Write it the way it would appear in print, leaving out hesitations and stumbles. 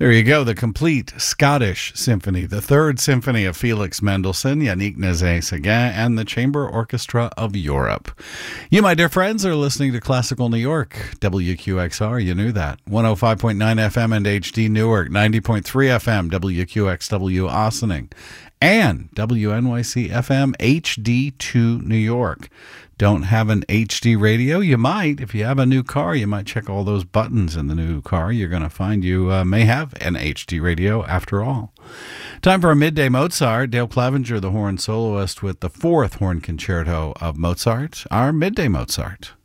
There you go, the complete Scottish Symphony, the Third Symphony of Felix Mendelssohn, Yannick Nézet-Séguin, and the Chamber Orchestra of Europe. You, my dear friends, are listening to Classical New York, WQXR, you knew that. 105.9 FM and HD Newark, 90.3 FM, WQXW Ossining, and WNYC FM HD2 New York. Don't have an HD radio? You might. If you have a new car, you might check all those buttons in the new car. You're going to find you may have an HD radio after all. Time for a Midday Mozart. Dale Clevenger, the horn soloist with the fourth horn concerto of Mozart, our Midday Mozart.